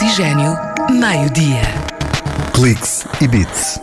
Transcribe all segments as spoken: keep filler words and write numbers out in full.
Oxigênio, meio-dia. Cliques e Beats.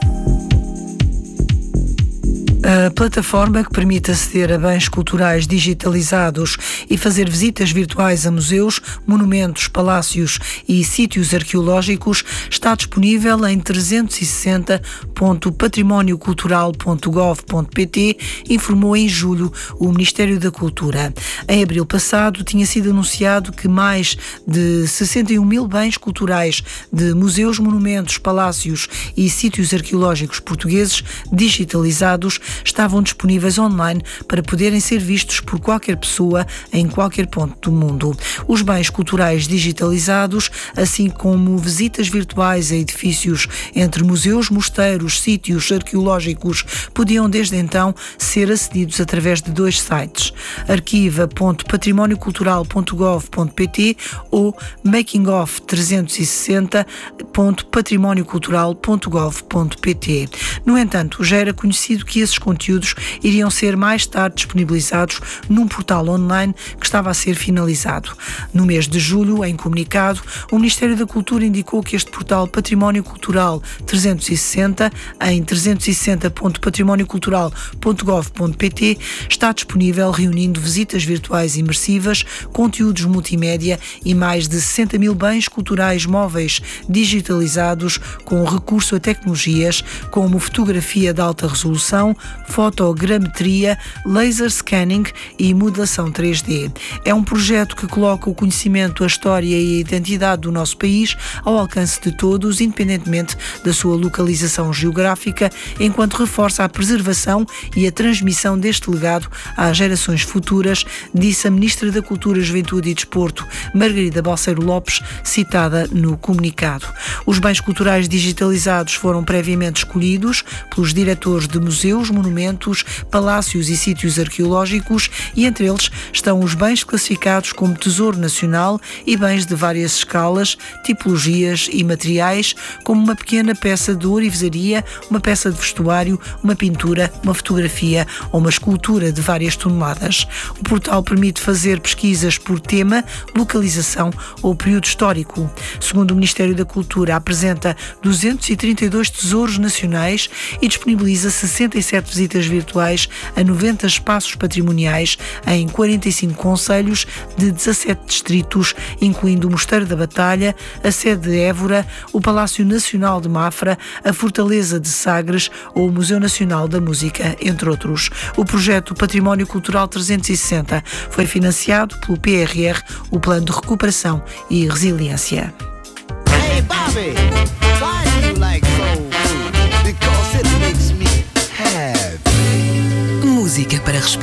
A plataforma que permite aceder a bens culturais digitalizados e fazer visitas virtuais a museus, monumentos, palácios e sítios arqueológicos está disponível em trezentos e sessenta ponto património cultural ponto gov ponto pt, informou em julho o Ministério da Cultura. Em abril passado, tinha sido anunciado que mais de sessenta e um mil bens culturais de museus, monumentos, palácios e sítios arqueológicos portugueses digitalizados estavam disponíveis online para poderem ser vistos por qualquer pessoa em qualquer ponto do mundo. Os bens culturais digitalizados, assim como visitas virtuais a edifícios entre museus, mosteiros, sítios arqueológicos, podiam desde então ser acedidos através de dois sites, arquiva ponto património cultural ponto gov ponto pt ou makingoff trezentos e sessenta ponto património cultural ponto gov ponto pt. No entanto, já era conhecido que esses conteúdos iriam ser mais tarde disponibilizados num portal online que estava a ser finalizado. No mês de julho, em comunicado, o Ministério da Cultura indicou que este portal Património Cultural trezentos e sessenta, em trezentos e sessenta ponto património cultural ponto gov ponto pt, está disponível reunindo visitas virtuais imersivas, conteúdos multimédia e mais de sessenta mil bens culturais móveis digitalizados com recurso a tecnologias como fotografia de alta resolução, fotogrametria, laser scanning e modelação três D. É um projeto que coloca o conhecimento, a história e a identidade do nosso país ao alcance de todos, independentemente da sua localização geográfica, enquanto reforça a preservação e a transmissão deste legado às gerações futuras, disse a Ministra da Cultura, Juventude e Desporto, Margarida Balseiro Lopes, citada no comunicado. Os bens culturais digitalizados foram previamente escolhidos pelos diretores de museus, monumentos, palácios e sítios arqueológicos e entre eles estão os bens classificados como Tesouro Nacional e bens de várias escalas, tipologias e materiais, como uma pequena peça de ourivesaria, uma peça de vestuário, uma pintura, uma fotografia ou uma escultura de várias toneladas. O portal permite fazer pesquisas por tema, localização ou período histórico. Segundo o Ministério da Cultura, apresenta duzentos e trinta e dois tesouros nacionais e disponibiliza sessenta e sete visitas virtuais a noventa espaços patrimoniais em quarenta e cinco concelhos de dezassete distritos, incluindo o Mosteiro da Batalha, a sede de Évora, o Palácio Nacional de Mafra, a Fortaleza de Sagres ou o Museu Nacional da Música, entre outros. O projeto Património Cultural trezentos e sessenta foi financiado pelo P R R, o Plano de Recuperação e Resiliência. Hey Bobby, why do you like soul food? Because it makes me happy. Música para respirar.